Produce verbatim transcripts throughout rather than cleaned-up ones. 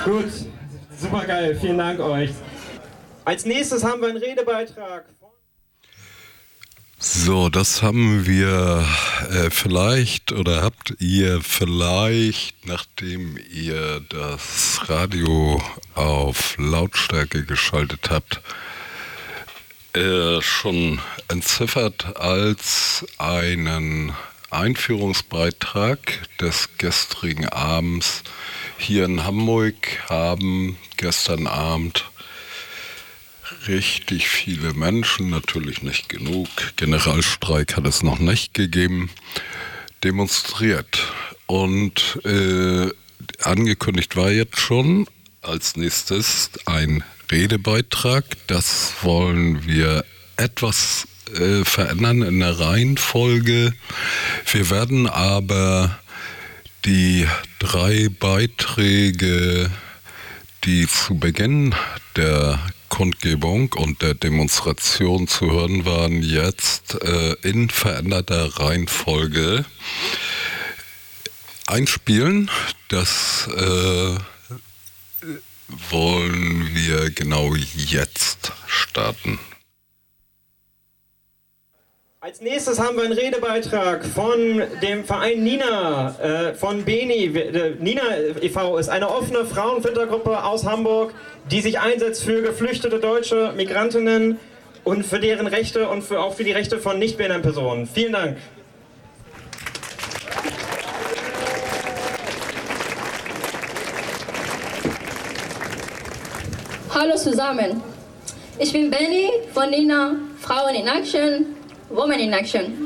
Gut, super geil, vielen Dank euch. Als nächstes haben wir einen Redebeitrag. So, das haben wir äh, vielleicht oder habt ihr vielleicht, nachdem ihr das Radio auf Lautstärke geschaltet habt, äh, schon entziffert als einen Einführungsbeitrag des gestrigen Abends. Hier in Hamburg haben gestern Abend richtig viele Menschen, natürlich nicht genug, Generalstreik hat es noch nicht gegeben, demonstriert. Und äh, angekündigt war jetzt schon als nächstes ein Redebeitrag. Das wollen wir etwas äh, verändern in der Reihenfolge. Wir werden aber die drei Beiträge, die zu Beginn der Kundgebung und der Demonstration zu hören waren, jetzt äh, in veränderter Reihenfolge einspielen. Das äh, wollen wir genau jetzt starten. Als nächstes haben wir einen Redebeitrag von dem Verein Nina, äh, von Beni. Nina e V ist eine offene Frauenfiltergruppe aus Hamburg, die sich einsetzt für geflüchtete deutsche Migrantinnen und für deren Rechte und für, auch für die Rechte von nicht-binären Personen. Vielen Dank. Hallo zusammen, ich bin Benny von Nina, Frauen in Action, Women in Action.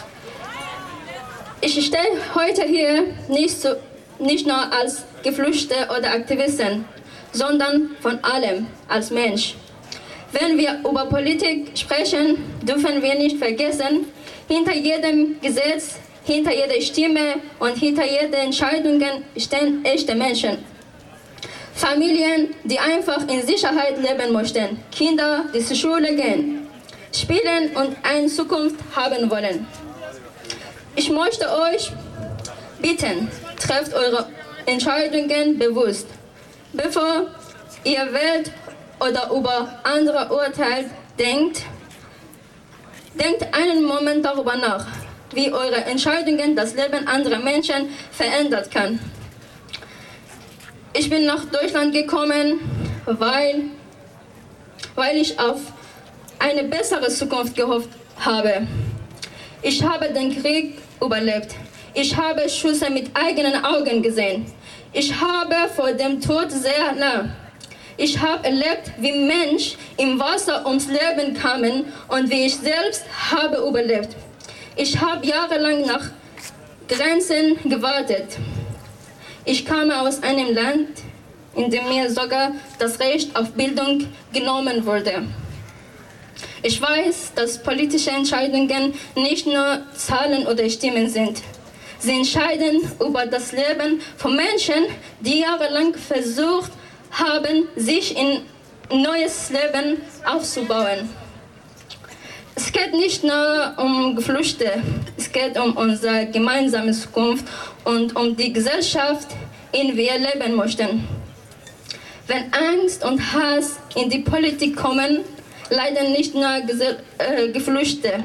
Ich stehe heute hier nicht, so, nicht nur als Geflüchtete oder Aktivistin, sondern von allem als Mensch. Wenn wir über Politik sprechen, dürfen wir nicht vergessen, hinter jedem Gesetz, hinter jeder Stimme und hinter jeder Entscheidung stehen echte Menschen. Familien, die einfach in Sicherheit leben möchten, Kinder, die zur Schule gehen, spielen und eine Zukunft haben wollen. Ich möchte euch bitten, trefft eure Entscheidungen bewusst. Bevor ihr wählt oder über andere urteilt, denkt, denkt einen Moment darüber nach, wie eure Entscheidungen das Leben anderer Menschen verändern kann. Ich bin nach Deutschland gekommen, weil, weil ich auf eine bessere Zukunft gehofft habe. Ich habe den Krieg überlebt. Ich habe Schüsse mit eigenen Augen gesehen. Ich habe vor dem Tod sehr nah. Ich habe erlebt, wie Menschen im Wasser ums Leben kamen und wie ich selbst habe überlebt. Ich habe jahrelang nach Grenzen gewartet. Ich kam aus einem Land, in dem mir sogar das Recht auf Bildung genommen wurde. Ich weiß, dass politische Entscheidungen nicht nur Zahlen oder Stimmen sind. Sie entscheiden über das Leben von Menschen, die jahrelang versucht haben, sich ein neues Leben aufzubauen. Es geht nicht nur um Geflüchtete, es geht um unsere gemeinsame Zukunft und um die Gesellschaft, in der wir leben möchten. Wenn Angst und Hass in die Politik kommen, leiden nicht nur Gesell- äh, Geflüchtete.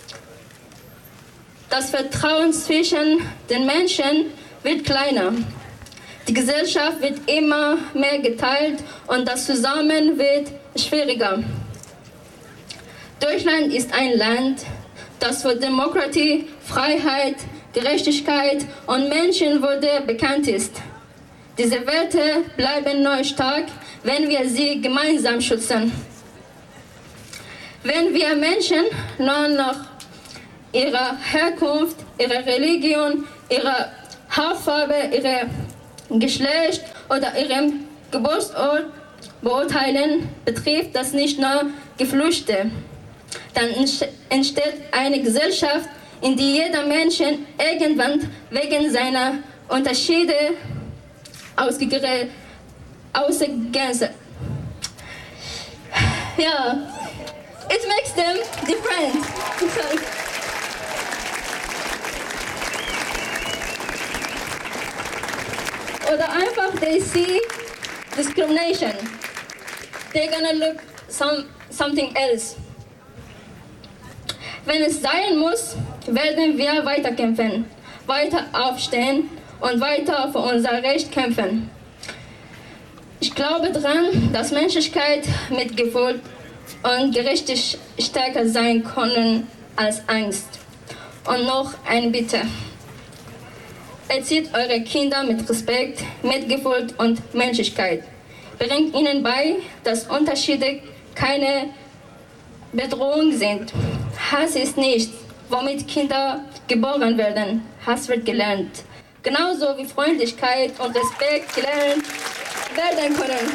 Das Vertrauen zwischen den Menschen wird kleiner. Die Gesellschaft wird immer mehr geteilt und das Zusammen wird schwieriger. Deutschland ist ein Land, das für Demokratie, Freiheit, Gerechtigkeit und Menschenwürde bekannt ist. Diese Werte bleiben nur stark, wenn wir sie gemeinsam schützen. Wenn wir Menschen nur nach ihrer Herkunft, ihrer Religion, ihrer Hautfarbe, ihrem Geschlecht oder ihrem Geburtsort beurteilen, betrifft das nicht nur Geflüchtete. Dann entsteht eine Gesellschaft, in der jeder Mensch irgendwann wegen seiner Unterschiede ausgegrenzt. Ja, it makes them different. Oder einfach, they see discrimination. They're gonna look some, something else. Wenn es sein muss, werden wir weiterkämpfen, weiter aufstehen und weiter für unser Recht kämpfen. Ich glaube daran, dass Menschlichkeit mit Geduld und Gerechtigkeit stärker sein können als Angst. Und noch eine Bitte. Erzieht eure Kinder mit Respekt, Mitgefühl und Menschlichkeit. Bringt ihnen bei, dass Unterschiede keine Bedrohung sind. Hass ist nicht, womit Kinder geboren werden. Hass wird gelernt. Genauso wie Freundlichkeit und Respekt gelernt werden können.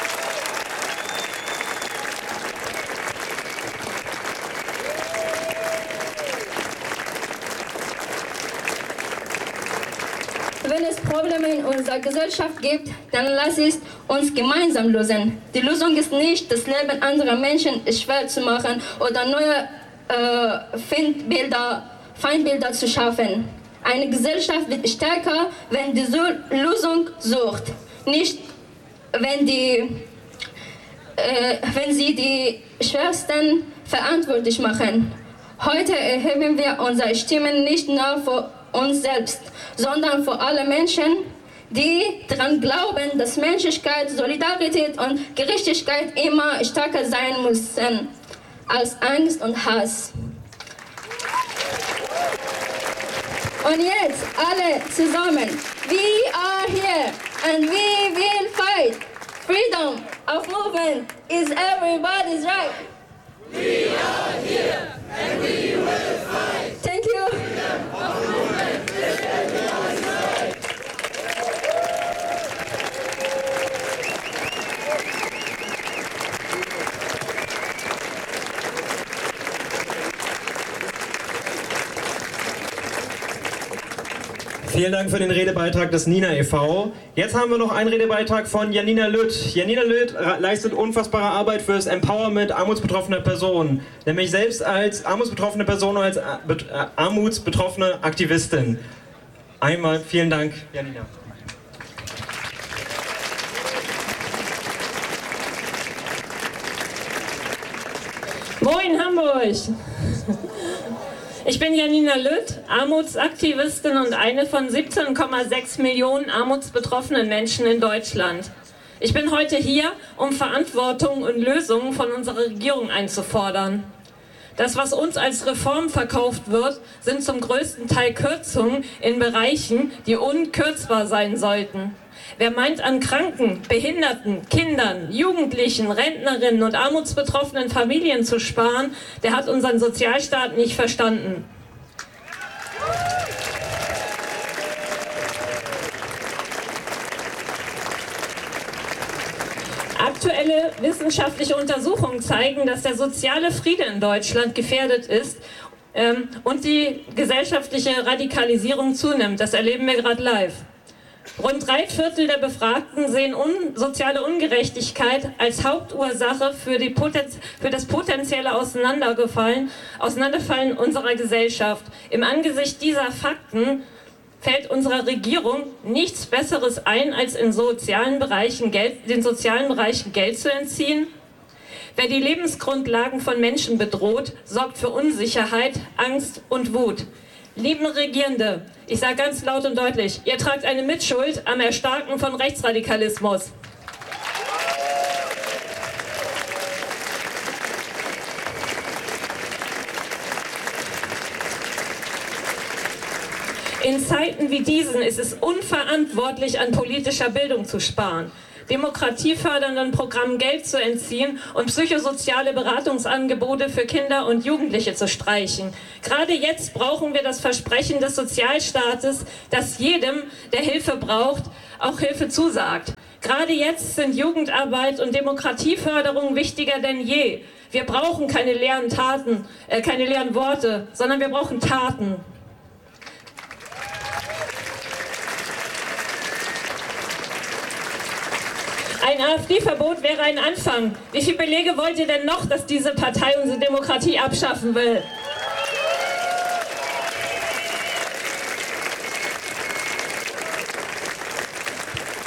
Wenn es Probleme in unserer Gesellschaft gibt, dann lass es uns gemeinsam lösen. Die Lösung ist nicht, das Leben anderer Menschen schwer zu machen oder neue äh, Feindbilder, Feindbilder zu schaffen. Eine Gesellschaft wird stärker, wenn die Lösung sucht, nicht wenn, die, äh, wenn sie die Schwersten verantwortlich machen. Heute erheben wir unsere Stimmen nicht nur für uns selbst, sondern für alle Menschen, die daran glauben, dass Menschlichkeit, Solidarität und Gerechtigkeit immer stärker sein müssen als Angst und Hass. Und jetzt alle zusammen. We are here and we will fight. Freedom of movement is everybody's right. We are here and we will fight. Thank you. Freedom of movement is everybody's right. Vielen Dank für den Redebeitrag des Nina e V Jetzt haben wir noch einen Redebeitrag von Janina Lüth. Janina Lüth leistet unfassbare Arbeit für das Empowerment armutsbetroffener Personen, nämlich selbst als armutsbetroffene Person und als armutsbetroffene Aktivistin. Einmal vielen Dank, Janina. Moin Hamburg! Ich bin Janina Lüth, Armutsaktivistin und eine von siebzehn Komma sechs Millionen armutsbetroffenen Menschen in Deutschland. Ich bin heute hier, um Verantwortung und Lösungen von unserer Regierung einzufordern. Das, was uns als Reform verkauft wird, sind zum größten Teil Kürzungen in Bereichen, die unkürzbar sein sollten. Wer meint, an Kranken, Behinderten, Kindern, Jugendlichen, Rentnerinnen und armutsbetroffenen Familien zu sparen, der hat unseren Sozialstaat nicht verstanden. Aktuelle wissenschaftliche Untersuchungen zeigen, dass der soziale Friede in Deutschland gefährdet ist ähm, und die gesellschaftliche Radikalisierung zunimmt. Das erleben wir gerade live. Rund drei Viertel der Befragten sehen un soziale Ungerechtigkeit als Hauptursache für, die Potenz für das potenzielle Auseinanderfallen, Auseinanderfallen unserer Gesellschaft. Im Angesicht dieser Fakten fällt unserer Regierung nichts Besseres ein, als in sozialen Bereichen Geld, den sozialen Bereichen Geld zu entziehen. Wer die Lebensgrundlagen von Menschen bedroht, sorgt für Unsicherheit, Angst und Wut. Liebe Regierende, ich sage ganz laut und deutlich, ihr tragt eine Mitschuld am Erstarken von Rechtsradikalismus. In Zeiten wie diesen ist es unverantwortlich, an politischer Bildung zu sparen, demokratiefördernden Programmen Geld zu entziehen und psychosoziale Beratungsangebote für Kinder und Jugendliche zu streichen. Gerade jetzt brauchen wir das Versprechen des Sozialstaates, dass jedem, der Hilfe braucht, auch Hilfe zusagt. Gerade jetzt sind Jugendarbeit und Demokratieförderung wichtiger denn je. Wir brauchen keine leeren Taten, äh, keine leeren Worte, sondern wir brauchen Taten. Ein AfD-Verbot wäre ein Anfang. Wie viele Belege wollt ihr denn noch, dass diese Partei unsere Demokratie abschaffen will?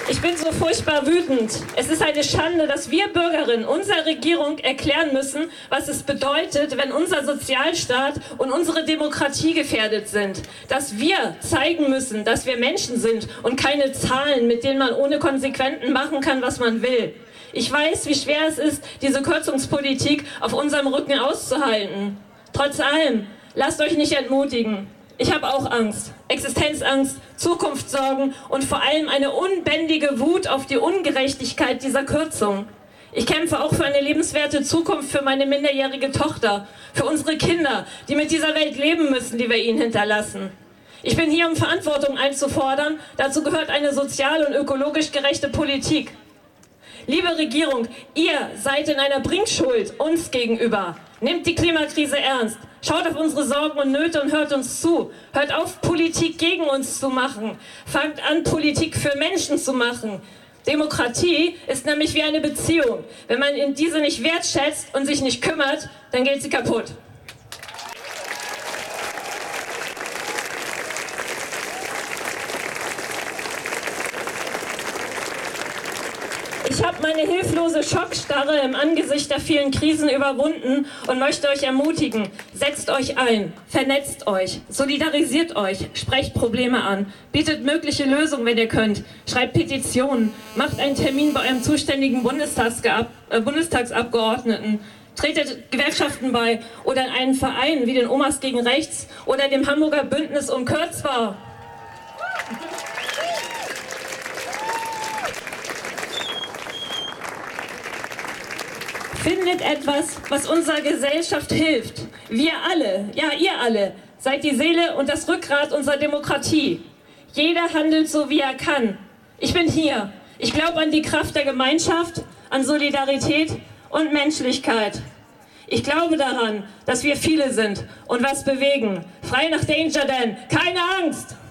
Ich bin so furchtbar wütend. Es ist eine Schande, dass wir Bürgerinnen unserer Regierung erklären müssen, was es bedeutet, wenn unser Sozialstaat und unsere Demokratie gefährdet sind. Dass wir zeigen müssen, dass wir Menschen sind und keine Zahlen, mit denen man ohne Konsequenzen machen kann, was man will. Ich weiß, wie schwer es ist, diese Kürzungspolitik auf unserem Rücken auszuhalten. Trotz allem, lasst euch nicht entmutigen. Ich habe auch Angst, Existenzangst, Zukunftssorgen und vor allem eine unbändige Wut auf die Ungerechtigkeit dieser Kürzung. Ich kämpfe auch für eine lebenswerte Zukunft für meine minderjährige Tochter, für unsere Kinder, die mit dieser Welt leben müssen, die wir ihnen hinterlassen. Ich bin hier, um Verantwortung einzufordern. Dazu gehört eine sozial und ökologisch gerechte Politik. Liebe Regierung, ihr seid in einer Bringschuld uns gegenüber. Nehmt die Klimakrise ernst. Schaut auf unsere Sorgen und Nöte und hört uns zu. Hört auf, Politik gegen uns zu machen. Fangt an, Politik für Menschen zu machen. Demokratie ist nämlich wie eine Beziehung. Wenn man in diese nicht wertschätzt und sich nicht kümmert, dann geht sie kaputt. Ich habe meine hilflose Schockstarre im Angesicht der vielen Krisen überwunden und möchte euch ermutigen, setzt euch ein, vernetzt euch, solidarisiert euch, sprecht Probleme an, bietet mögliche Lösungen, wenn ihr könnt, schreibt Petitionen, macht einen Termin bei eurem zuständigen Bundestagsgeab äh, Bundestagsabgeordneten, tretet Gewerkschaften bei oder in einen Verein wie den Omas gegen Rechts oder dem Hamburger Bündnis um Kürzbar. Findet etwas, was unserer Gesellschaft hilft. Wir alle, ja ihr alle, seid die Seele und das Rückgrat unserer Demokratie. Jeder handelt so, wie er kann. Ich bin hier. Ich glaube an die Kraft der Gemeinschaft, an Solidarität und Menschlichkeit. Ich glaube daran, dass wir viele sind und was bewegen. Frei nach Danger Dan, keine Angst!